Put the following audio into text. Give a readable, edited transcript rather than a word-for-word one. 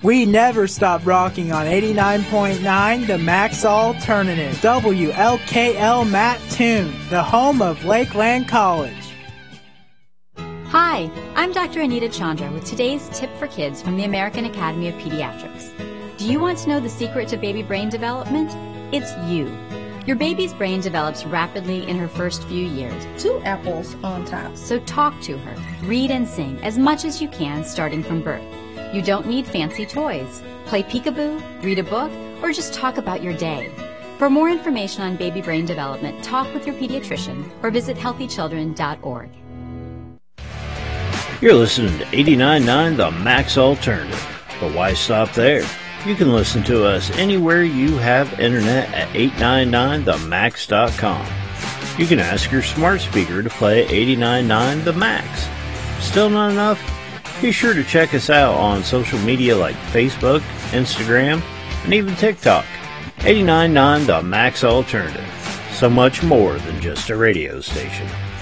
We never stop rocking on 89.9, the Max Alternative. WLKL Mattoon, the home of Lakeland College. Hi, I'm Dr. Anita Chandra with today's tip for kids from the American Academy of Pediatrics. Do you want to know the secret to baby brain development? It's you. Your baby's brain develops rapidly in her first few years. 2 apples on top. So talk to her, read and sing as much as you can starting from birth. You don't need fancy toys. Play peekaboo, read a book, or just talk about your day. For more information on baby brain development, talk with your pediatrician or visit healthychildren.org. You're listening to 89.9 The Max Alternative. But why stop there? You can listen to us anywhere you have internet at 899themax.com. You can ask your smart speaker to play 89.9 The Max. Still not enough? Be sure to check us out on social media like Facebook, Instagram, and even TikTok. 89.9 The Max Alternative. So much more than just a radio station.